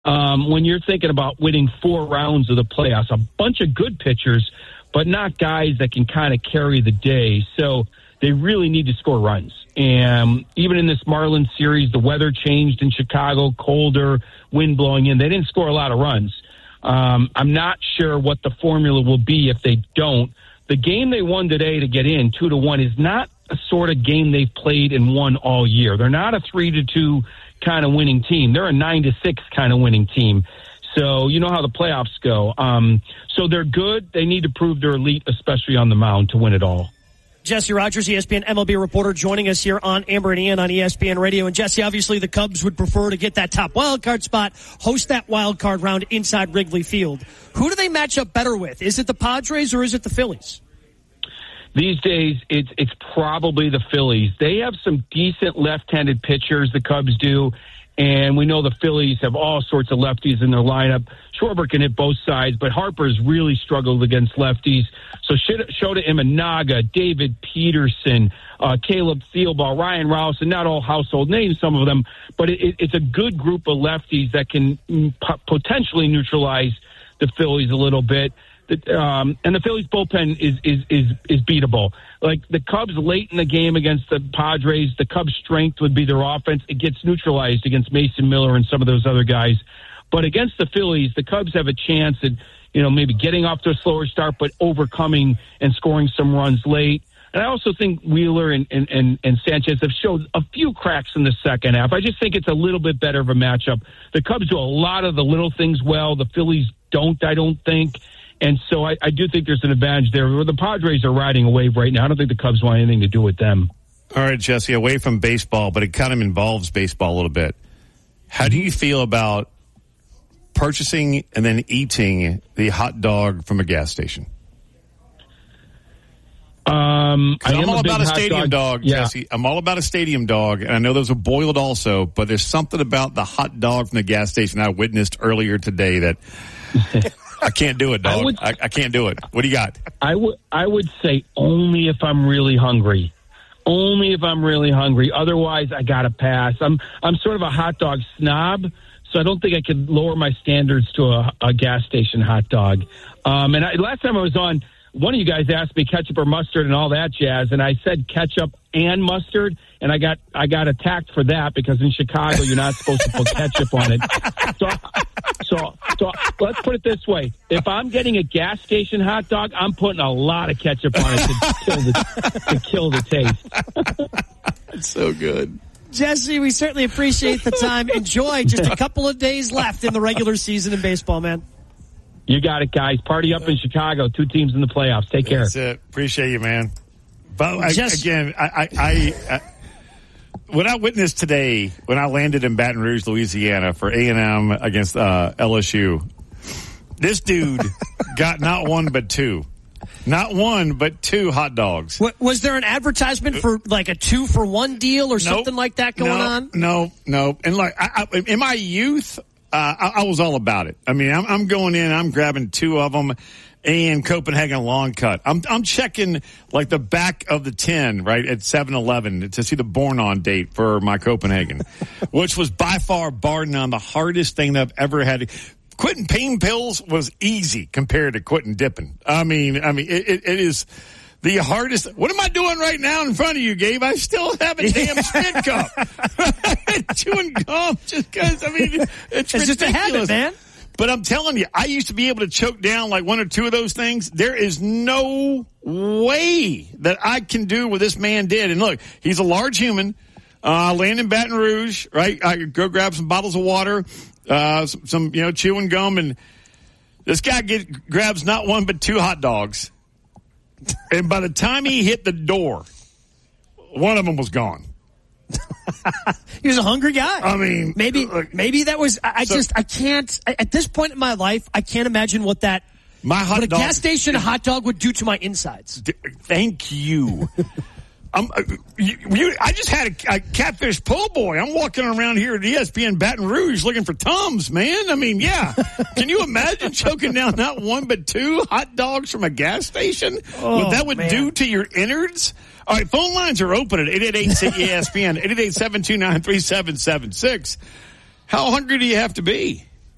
when you're thinking about winning 4 rounds of the playoffs. A bunch of good pitchers, but not guys that can kind of carry the day. So they really need to score runs. And even in this Marlins series, the weather changed in Chicago, colder, wind blowing in. They didn't score a lot of runs. I'm not sure what the formula will be if they don't. The game they won today to get in 2-1 is not a sort of game they've played and won all year. They're not a 3-2 kind of winning team. They're a 9-6 kind of winning team. So you know how the playoffs go. So they're good. They need to prove they're elite, especially on the mound, to win it all. Jesse Rogers, ESPN MLB reporter, joining us here on Amber and Ian on ESPN Radio. And Jesse, obviously the Cubs would prefer to get that top wild card spot, host that wild card round inside Wrigley Field. Who do they match up better with? Is it the Padres or is it the Phillies? These days, it's probably the Phillies. They have some decent left-handed pitchers, the Cubs do, and we know the Phillies have all sorts of lefties in their lineup. Schwarber can hit both sides, but Harper's really struggled against lefties. So Shota Imanaga, David Peterson, Caleb Thielball, Ryan Rouse, and not all household names, some of them, but it's a good group of lefties that can potentially neutralize the Phillies a little bit. And the Phillies bullpen is beatable. Like the Cubs late in the game against the Padres, the Cubs' strength would be their offense. It gets neutralized against Mason Miller and some of those other guys. But against the Phillies, the Cubs have a chance at, maybe getting off to a slower start, but overcoming and scoring some runs late. And I also think Wheeler and Sanchez have showed a few cracks in the second half. I just think it's a little bit better of a matchup. The Cubs do a lot of the little things well. The Phillies don't, I don't think. And so I do think there's an advantage there. The Padres are riding a wave right now. I don't think the Cubs want anything to do with them. All right, Jesse, away from baseball, but it kind of involves baseball a little bit. How do you feel about purchasing and then eating the hot dog from a gas station? I'm all about a stadium dog, Jesse. I'm all about a stadium dog, and I know those are boiled also, but there's something about the hot dog from the gas station I witnessed earlier today that I can't do it, dog. I can't do it. What do you got? I would say only if I'm really hungry. Only if I'm really hungry. Otherwise, I got to pass. I'm sort of a hot dog snob, so I don't think I could lower my standards to a gas station hot dog. Last time I was on, one of you guys asked me ketchup or mustard and all that jazz, and I said ketchup and mustard, and I got attacked for that because in Chicago you're not supposed to put ketchup on it. So let's put it this way: if I'm getting a gas station hot dog, I'm putting a lot of ketchup on it to kill the taste. It's so good. Jesse, we certainly appreciate the time. Enjoy. Just a couple of days left in the regular season in baseball, man. You got it, guys. Party up in Chicago. 2 teams in the playoffs. Take care. That's it. Appreciate you, man. But what I witnessed today when I landed in Baton Rouge, Louisiana for A&M against LSU, this dude got not one but two. Not one, but 2 hot dogs. Was there an advertisement for like a 2-for-1 deal or something like that going on? No. And like, in my youth, I was all about it. I mean, I'm going in, I'm grabbing 2 of them, and Copenhagen long cut. I'm checking like the back of the tin, right, at 7-Eleven to see the born on date for my Copenhagen, which was by far, bar none, the hardest thing that I've ever had. Quitting pain pills was easy compared to quitting dipping. I mean, it is the hardest. What am I doing right now in front of you, Gabe? I still have a damn spit cup. Chewing gum just because, it's just a habit, man. But I'm telling you, I used to be able to choke down like 1 or 2 of those things. There is no way that I can do what this man did. And look, he's a large human. Land in Baton Rouge, right? I go grab some bottles of water, some chewing gum, and this guy grabs not 1 but 2 hot dogs. And by the time he hit the door, one of them was gone. He was a hungry guy. I mean, maybe that was. I can't. At this point in my life, I can't imagine what a gas station hot dog would do to my insides. Thank you. I just had a catfish po' boy. I'm walking around here at ESPN Baton Rouge looking for Tums, man. I mean, yeah. Can you imagine choking down not 1 but 2 hot dogs from a gas station? What that would do to your innards? All right, phone lines are open at 888-ESPN, 888-729-3776. How hungry do you have to be?